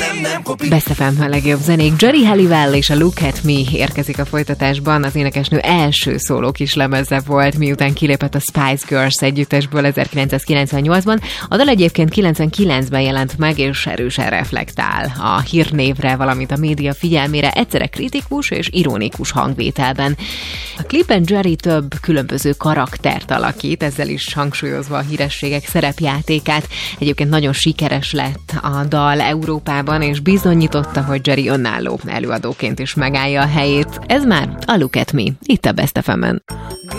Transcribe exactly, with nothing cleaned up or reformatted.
Best ef em a legjobb zenék. Geri Halliwell és a Look at Me érkezik a folytatásban. Az énekesnő első szóló kislemeze volt, miután kilépett a Spice Girls együttesből ezerkilencszázkilencvennyolcban. A dal egyébként kilencvenkilencben jelent meg, és erősen reflektál a hírnévre, valamint a média figyelmére egyszerre kritikus és ironikus hangvételben. A klipben Geri több különböző karaktert alakít, ezzel is hangsúlyozva a hírességek szerepjátékát. Egyébként nagyon sikeres lett a dal Európában, és bizonyította, hogy Geri önálló előadóként is megállja a helyét. Ez már a Look at Me, itt a Best ef emen.